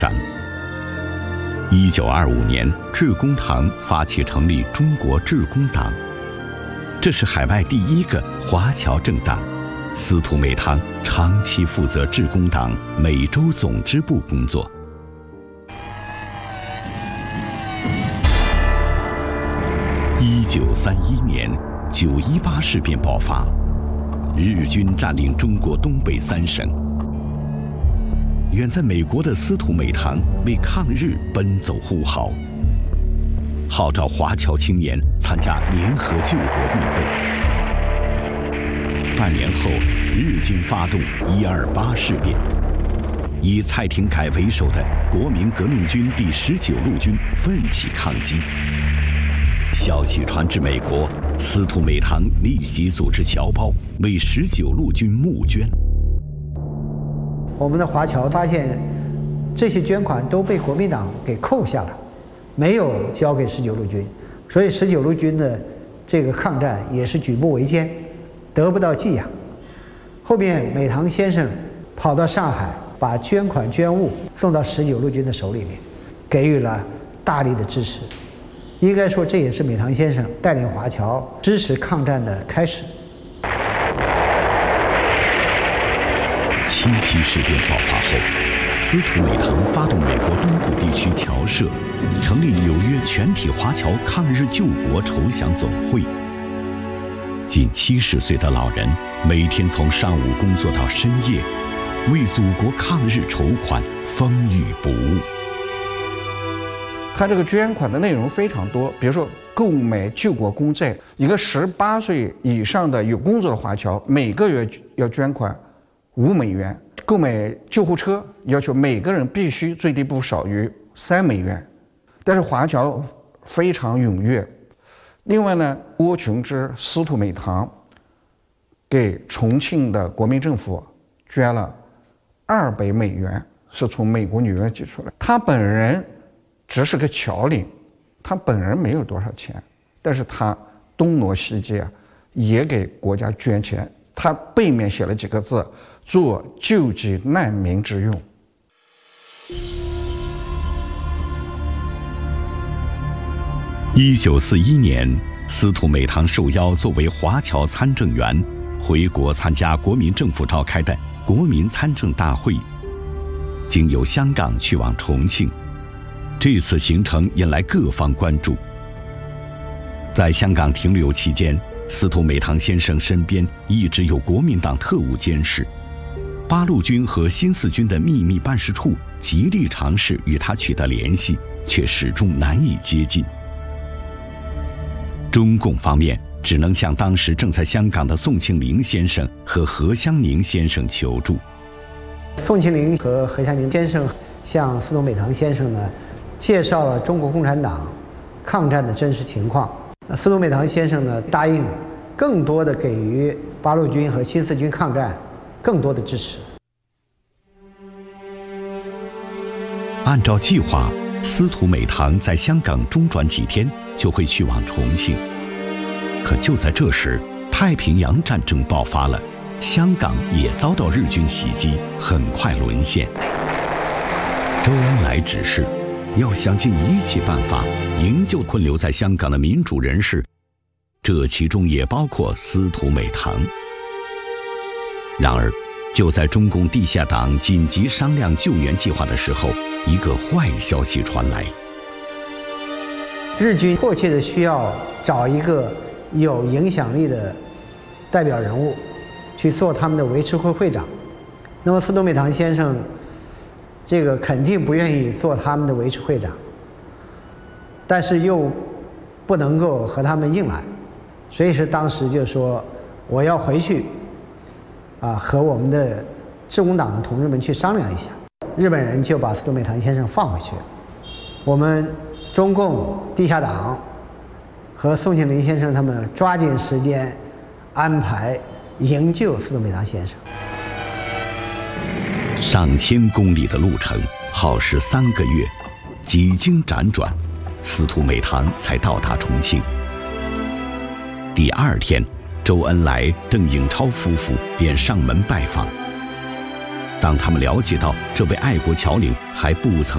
上。1925年，致公堂发起成立中国致公党，这是海外第一个华侨政党。司徒美堂长期负责致公党美洲总支部工作。1931年9·18事变爆发，日军占领中国东北3省。远在美国的司徒美堂为抗日奔走呼号，号召华侨青年参加联合救国运动。半年后，日军发动128事变，以蔡廷锴为首的国民革命军第19路军奋起抗击。消息传至美国，司徒美堂立即组织侨胞为19路军募捐。 我们的华侨发现，这些捐款都被国民党给扣下了，没有交给19路军，所以19路军的这个抗战也是举步维艰，得不到寄养。后面美堂先生跑到上海，把捐款捐物送到19路军的手里面，给予了大力的支持。应该说，这也是美堂先生带领华侨支持抗战的开始。 7·7事变爆发后，司徒美堂发动美国东部地区侨社，成立纽约全体华侨抗日救国筹饷总会。近70岁的老人每天从上午工作到深夜，为祖国抗日筹款，风雨不误。 他这个捐款的内容非常多，比如说购买救国公债，一个18岁以上的有工作的华侨每个月要捐款5美元，购买救护车要求每个人必须最低不少于3美元，但是华侨非常踊跃。另外呢，郭琼之、司徒美堂给重庆的国民政府捐了200美元，是从美国纽约寄出来。他本人只是个侨领，他本人没有多少钱，但是他东挪西借，也给国家捐钱。他背面写了几个字：做救济难民之用。 1941年，司徒美堂受邀作为华侨参政员回国参加国民政府召开的国民参政大会，经由香港去往重庆。这次行程引来各方关注。在香港停留期间，司徒美堂先生身边一直有国民党特务监视，8路军和新四军的秘密办事处极力尝试与他取得联系，却始终难以接近。中共方面只能向当时正在香港的宋庆龄先生和何香凝先生求助。 宋庆龄和何香凝先生向司徒美堂先生呢介绍了中国共产党抗战的真实情况。司徒美堂先生呢答应更多的给予8路军和新四军抗战更多的支持。 按照计划，司徒美堂在香港中转几天就会去往重庆。可就在这时，太平洋战争爆发了，香港也遭到日军袭击，很快沦陷。周恩来指示要想尽一切办法营救困留在香港的民主人士，这其中也包括司徒美堂。然而，就在中共地下党紧急商量救援计划的时候，一个坏消息传来： 日军迫切的需要找一个有影响力的代表人物去做他们的维持会会长。那么司徒美堂先生这个肯定不愿意做他们的维持会长，但是又不能够和他们硬来，所以是当时就说我要回去和我们的致公党的同志们去商量一下。日本人就把司徒美堂先生放回去了。我们中共地下党和宋庆龄先生他们抓紧时间安排营救司徒美堂先生。 上千公里的路程耗时3个月，几经辗转，司徒美堂才到达重庆。第2天，周恩来、邓颖超夫妇便上门拜访。当他们了解到这位爱国侨领还不曾